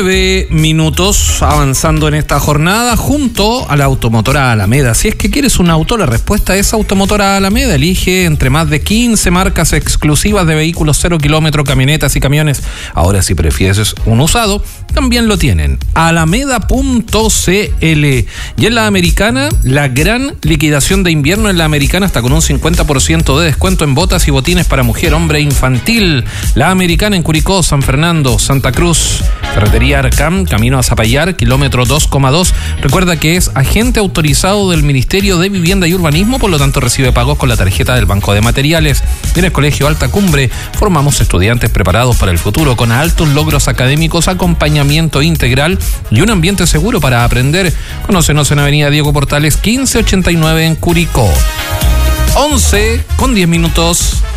Minutos avanzando en esta jornada junto a la Automotora Alameda. Si es que quieres un auto, la respuesta es Automotora Alameda. Elige entre más de 15 marcas exclusivas de vehículos 0 kilómetro, camionetas y camiones. Ahora, si prefieres un usado, también lo tienen. Alameda.cl. Y en la Americana, la gran liquidación de invierno en la Americana, hasta con un 50% de descuento en botas y botines para mujer, hombre e infantil. La Americana en Curicó, San Fernando, Santa Cruz. Ferretería Arcam, camino a Zapallar, kilómetro 2,2. Recuerda que es agente autorizado del Ministerio de Vivienda y Urbanismo, por lo tanto recibe pagos con la tarjeta del Banco de Materiales. En el Colegio Alta Cumbre formamos estudiantes preparados para el futuro con altos logros académicos, acompañamiento integral y un ambiente seguro para aprender. Conócenos en Avenida Diego Portales 1589 en Curicó. 11:10.